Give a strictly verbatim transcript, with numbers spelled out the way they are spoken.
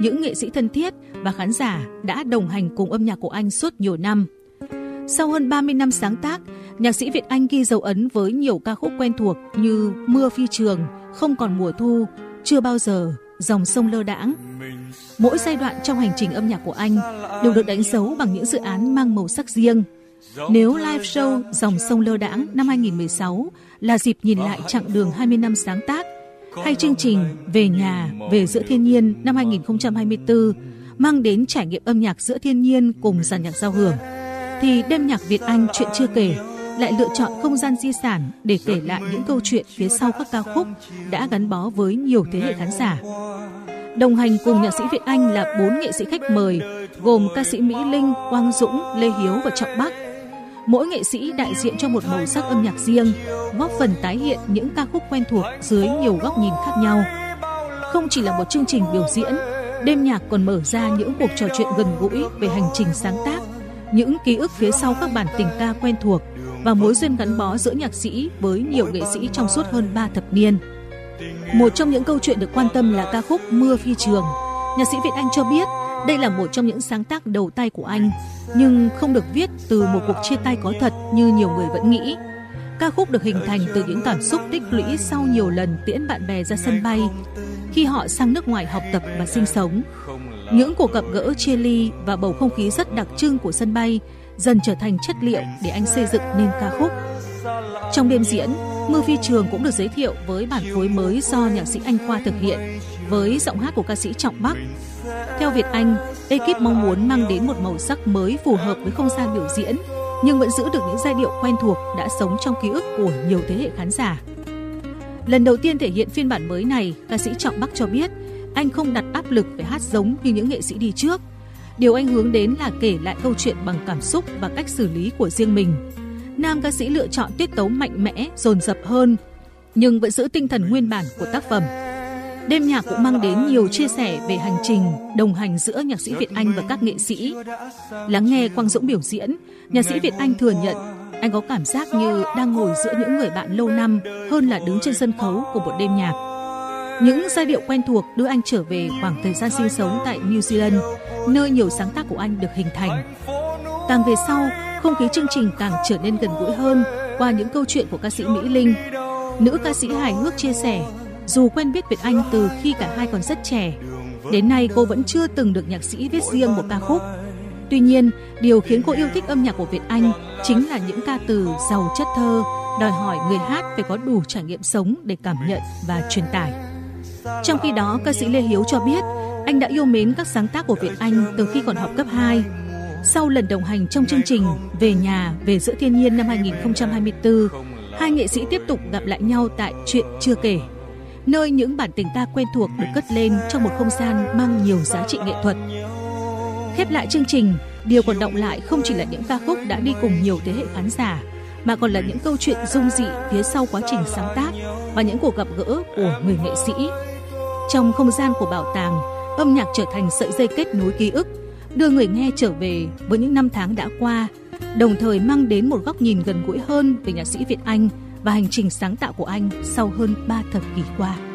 những nghệ sĩ thân thiết và khán giả đã đồng hành cùng âm nhạc của anh suốt nhiều năm. Sau hơn ba mươi năm sáng tác, nhạc sĩ Việt Anh ghi dấu ấn với nhiều ca khúc quen thuộc như Mưa Phi Trường, Không Còn Mùa Thu, Chưa Bao Giờ, Dòng Sông Lơ Đãng. Mỗi giai đoạn trong hành trình âm nhạc của anh đều được đánh dấu bằng những dự án mang màu sắc riêng. Nếu live show Dòng Sông Lơ Đãng năm hai không một sáu là dịp nhìn lại chặng đường hai mươi năm sáng tác, hay chương trình Về Nhà, Về Giữa Thiên Nhiên năm hai không hai tư mang đến trải nghiệm âm nhạc giữa thiên nhiên cùng dàn nhạc giao hưởng, thì đêm nhạc Việt Anh Chuyện Chưa Kể lại lựa chọn không gian di sản để kể lại những câu chuyện phía sau các ca khúc đã gắn bó với nhiều thế hệ khán giả. Đồng hành cùng nhạc sĩ Việt Anh là bốn nghệ sĩ khách mời gồm ca sĩ Mỹ Linh, Quang Dũng, Lê Hiếu và Trọng Bắc. Mỗi nghệ sĩ đại diện cho một màu sắc âm nhạc riêng, góp phần tái hiện những ca khúc quen thuộc dưới nhiều góc nhìn khác nhau. Không chỉ là một chương trình biểu diễn, đêm nhạc còn mở ra những cuộc trò chuyện gần gũi về hành trình sáng tác, những ký ức phía sau các bản tình ca quen thuộc và mối duyên gắn bó giữa nhạc sĩ với nhiều nghệ sĩ trong suốt hơn ba thập niên. Một trong những câu chuyện được quan tâm là ca khúc Mưa Phi Trường. Nhạc sĩ Việt Anh cho biết đây là một trong những sáng tác đầu tay của anh, nhưng không được viết từ một cuộc chia tay có thật như nhiều người vẫn nghĩ. Ca khúc được hình thành từ những cảm xúc tích lũy sau nhiều lần tiễn bạn bè ra sân bay, khi họ sang nước ngoài học tập và sinh sống. Những cuộc gặp gỡ chia ly và bầu không khí rất đặc trưng của sân bay dần trở thành chất liệu để anh xây dựng nên ca khúc. Trong đêm diễn, Mưa Phi Trường cũng được giới thiệu với bản phối mới do nhạc sĩ Anh Khoa thực hiện, với giọng hát của ca sĩ Trọng Bắc. Theo Việt Anh, ekip mong muốn mang đến một màu sắc mới phù hợp với không gian biểu diễn, nhưng vẫn giữ được những giai điệu quen thuộc đã sống trong ký ức của nhiều thế hệ khán giả. Lần đầu tiên thể hiện phiên bản mới này, ca sĩ Trọng Bắc cho biết anh không đặt áp lực phải hát giống như những nghệ sĩ đi trước. Điều anh hướng đến là kể lại câu chuyện bằng cảm xúc và cách xử lý của riêng mình. Nam ca sĩ lựa chọn tiết tấu mạnh mẽ, dồn dập hơn, nhưng vẫn giữ tinh thần nguyên bản của tác phẩm. Đêm nhạc cũng mang đến nhiều chia sẻ về hành trình đồng hành giữa nhạc sĩ Việt Anh và các nghệ sĩ. Lắng nghe Quang Dũng biểu diễn, nhạc sĩ Việt Anh thừa nhận anh có cảm giác như đang ngồi giữa những người bạn lâu năm hơn là đứng trên sân khấu của một đêm nhạc. Những giai điệu quen thuộc đưa anh trở về khoảng thời gian sinh sống tại New Zealand, nơi nhiều sáng tác của anh được hình thành. Càng về sau, không khí chương trình càng trở nên gần gũi hơn qua những câu chuyện của ca sĩ Mỹ Linh. Nữ ca sĩ hài hước chia sẻ, dù quen biết Việt Anh từ khi cả hai còn rất trẻ, đến nay cô vẫn chưa từng được nhạc sĩ viết riêng một ca khúc. Tuy nhiên, điều khiến cô yêu thích âm nhạc của Việt Anh chính là những ca từ giàu chất thơ, đòi hỏi người hát phải có đủ trải nghiệm sống để cảm nhận và truyền tải. Trong khi đó, ca sĩ Lê Hiếu cho biết anh đã yêu mến các sáng tác của Việt Anh từ khi còn học cấp hai. Sau lần đồng hành trong chương trình Về Nhà, Về Giữa Thiên Nhiên năm hai không hai tư, hai nghệ sĩ tiếp tục gặp lại nhau tại Chuyện Chưa Kể, nơi những bản tình ca quen thuộc được cất lên trong một không gian mang nhiều giá trị nghệ thuật. Khép lại chương trình, điều còn đọng lại không chỉ là những ca khúc đã đi cùng nhiều thế hệ khán giả, mà còn là những câu chuyện dung dị phía sau quá trình sáng tác và những cuộc gặp gỡ của người nghệ sĩ. Trong không gian của bảo tàng, âm nhạc trở thành sợi dây kết nối ký ức, đưa người nghe trở về với những năm tháng đã qua, đồng thời mang đến một góc nhìn gần gũi hơn về nhạc sĩ Việt Anh và hành trình sáng tạo của anh sau hơn ba thập kỷ qua.